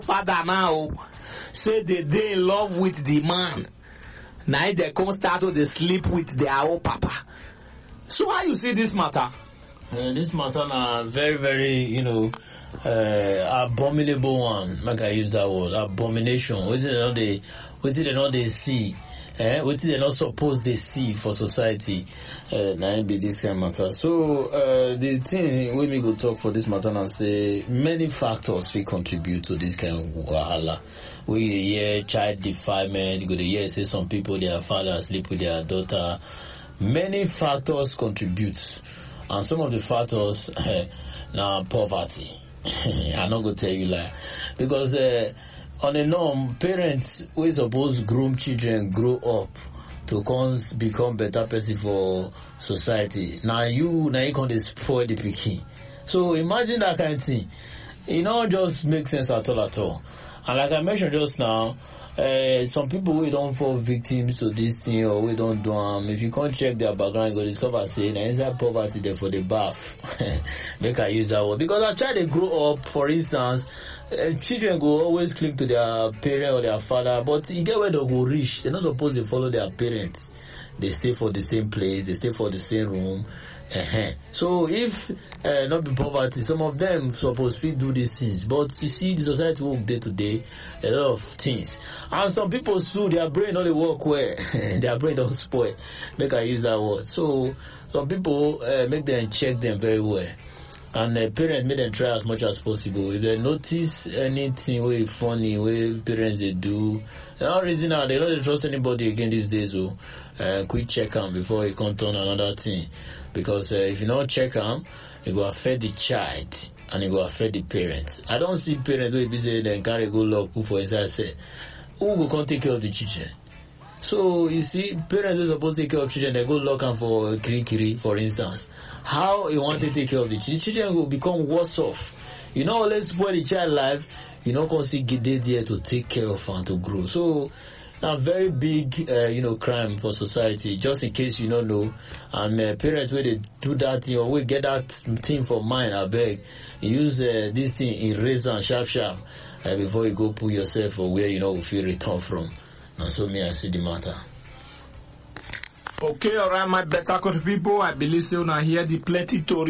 father now say they in love with the man. Now they come start to sleep with their own papa. So how you see this matter? This matter na very, very, abominable one. Like I use that word, abomination. What they not they see? What they not supposed they see for society? Now be this kind of matter. So the thing when we go talk for this matter and say many factors will contribute to this kind of wahala. We hear child defilement. You go to hear say some people their father sleep with their daughter. Many factors contribute, and some of the factors now poverty. I'm not gonna tell you lie, because on a norm, parents we suppose groom children grow up to become better person for society. Now you can spoil the pikin. So imagine that kind of thing. It not just make sense at all. And like I mentioned just now, some people we don't fall victims to this thing or we don't do if you can't check their background, you go discover saying inside poverty there for the bath. Make I use that word. Because as child they grow up, for instance, children go always cling to their parent or their father, but you get where they go rich, they're not supposed to follow their parents. They stay for the same place, they stay for the same room. So if not be poverty, some of them supposed to do these things. But you see, the society work day to day, a lot of things. And some people too, their brain only work well. Their brain don't spoil. Make I use that word. So some people make them check them very well. And parents make them try as much as possible. If they notice anything way funny, way parents they do, the only reason now they don't trust anybody again these days. So quick check them before it can turn another thing. Because if you don't check them, it will affect the child and it will affect the parents. I don't see parents who be say they carry good luck put for inside say who will come take care of the children. So you see, parents who are supposed to take care of children, they go lock them for kiri, for instance. How you want to take care of the children? Children will become worse off. You know, let's spoil the child life. You know, cause he get there to take care of and to grow. So a very big, crime for society. Just in case you don't know, and parents where they do that thing or we get that thing for mind, I beg, use this thing in razor and sharp before you go put yourself for where you feel return from. And so me I see the matter. Okay, alright, my better country people. I believe you now hear the plenty story